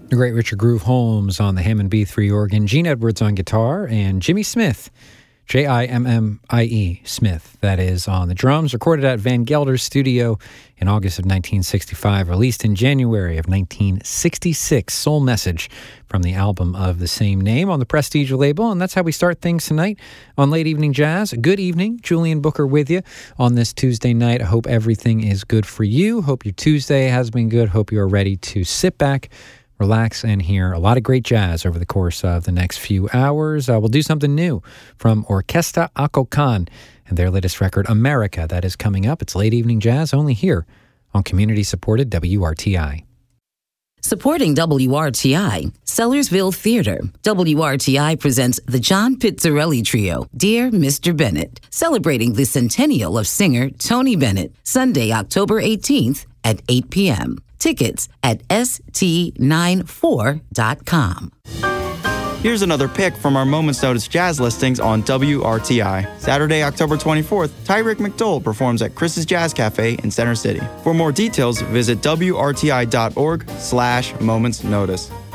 The great Richard Groove Holmes on the Hammond B3 organ, Gene Edwards on guitar, and Jimmy Smith, Jimmie Smith, that is, on the drums, recorded at Van Gelder's studio in August of 1965, released in January of 1966, Soul Message from the album of the same name on the Prestige label. And that's how we start things tonight on Late Evening Jazz. Good evening, Julian Booker with you on this Tuesday night. I hope everything is good for you. Hope your Tuesday has been good. Hope you are ready to sit back, relax, and hear a lot of great jazz over the course of the next few hours. We'll do something new from Orquesta Akokan and their latest record, America, that is coming up. It's Late Evening Jazz, only here on community-supported WRTI. Supporting WRTI, Sellersville Theater. WRTI presents the John Pizzarelli Trio, Dear Mr. Bennett, celebrating the centennial of singer Tony Bennett, Sunday, October 18th at 8 p.m. Tickets at st94.com. Here's another pick from our Moment's Notice jazz listings on WRTI. Saturday, October 24th, Tyrick McDowell performs at Chris's Jazz Cafe in Center City. For more details, visit WRTI.org/Moments Notice.